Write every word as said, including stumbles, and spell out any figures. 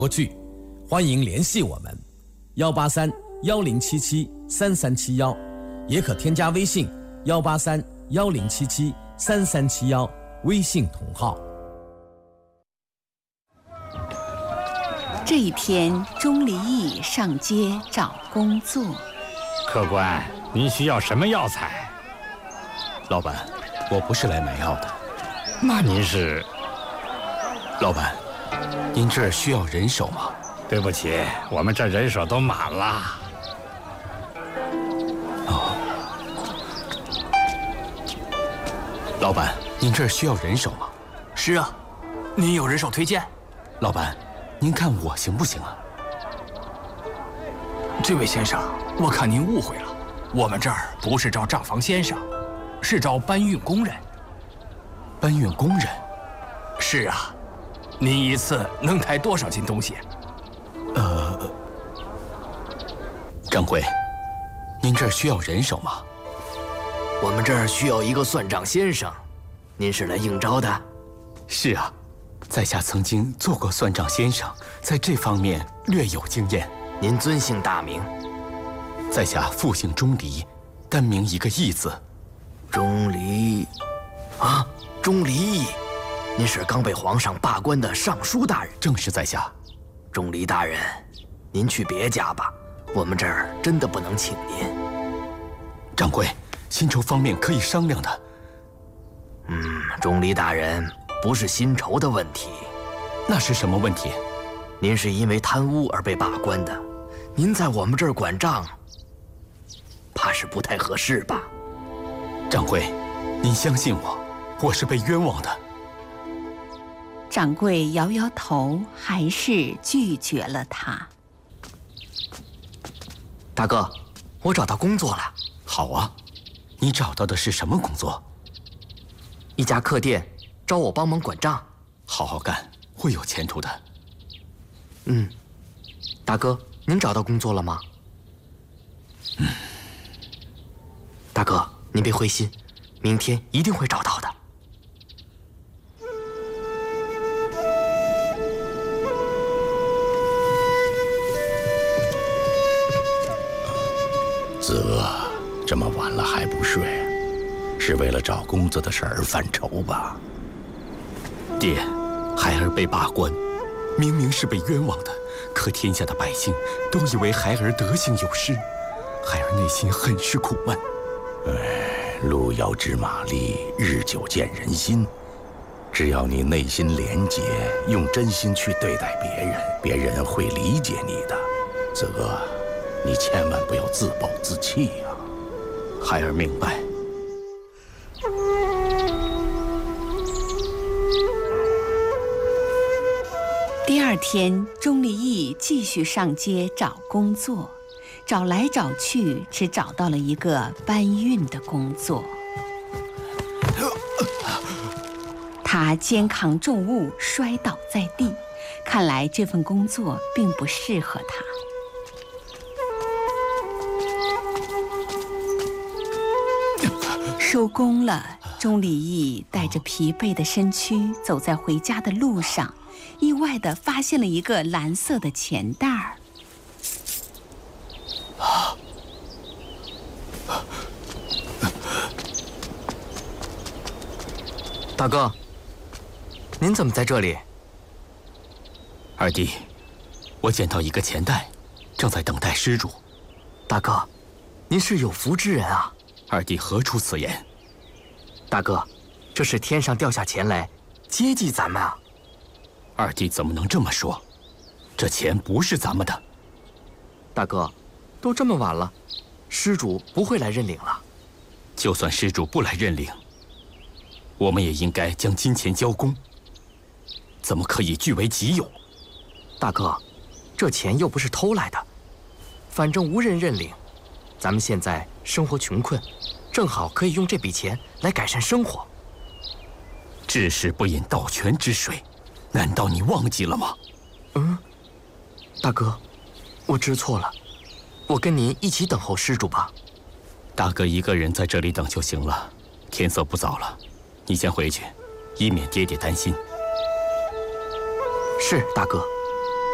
过去，欢迎联系我们，幺八三幺零七七三三七幺，也可添加微信幺八三幺零七七三三七幺，微信同号。 这一天，钟离义上街找工作。 客官，您需要什么药材？ 老板，我不是来买药的。 那您是？ 老板，您这儿需要人手吗？ 对不起，我们这人手都满了。 哦，老板，您这儿需要人手吗？ 是啊，您有人手推荐？ 老板，您看我行不行啊？ 这位先生，我看您误会了，我们这儿不是招账房先生，是招搬运工人。 搬运工人？ 是啊，您一次能抬多少斤东西？ 呃，掌柜，您这儿需要人手吗？ 我们这儿需要一个算账先生，您是来应招的？ 是啊，在下曾经做过算账先生，在这方面略有经验。 您尊姓大名？ 在下复姓钟离，单名一个义字。 钟离，啊，钟离义，您是刚被皇上罢官的尚书大人。 正是在下。 钟离大人，您去别家吧，我们这儿真的不能请您。 掌柜，薪酬方面可以商量的。 嗯，钟离大人，不是薪酬的问题。 那是什么问题？ 您是因为贪污而被罢官的，您在我们这儿管账，怕是不太合适吧？ 掌柜，您相信我，我是被冤枉的。 掌柜摇摇头，还是拒绝了他。 大哥，我找到工作了。 好啊，你找到的是什么工作？ 一家客店，招我帮忙管账。 好好干，会有前途的。 嗯，大哥，您找到工作了吗？ 嗯。 大哥，您别灰心，明天一定会找到的。 子娥，这么晚了还不睡，是为了找工作的事儿犯愁吧？ 爹，孩儿被罢官，明明是被冤枉的，可天下的百姓都以为孩儿德行有失，孩儿内心很是苦闷。 哎，路遥知马力，日久见人心。只要你内心廉洁，用真心去对待别人，别人会理解你的。子娥，你千万不要自暴自弃呀！ 孩儿明白。 第二天，钟离义继续上街找工作，找来找去，只找到了一个搬运的工作。他肩扛重物，摔倒在地，看来这份工作并不适合他。收工了，钟离义带着疲惫的身躯走在回家的路上，意外地发现了一个蓝色的钱袋儿。 大哥，您怎么在这里？ 二弟，我捡到一个钱袋，正在等待施主。 大哥，您是有福之人啊！ 二弟何出此言？ 大哥，这是天上掉下钱来，接济咱们啊！ 二弟怎么能这么说？这钱不是咱们的。 大哥，都这么晚了，施主不会来认领了。 就算施主不来认领，我们也应该将金钱交公，怎么可以据为己有？ 大哥，这钱又不是偷来的，反正无人认领。咱们现在生活穷困，正好可以用这笔钱来改善生活。 治世不饮盗泉之水，难道你忘记了吗？ 嗯，大哥，我知错了，我跟您一起等候施主吧。 大哥一个人在这里等就行了，天色不早了，你先回去，以免爹爹担心。 是，大哥。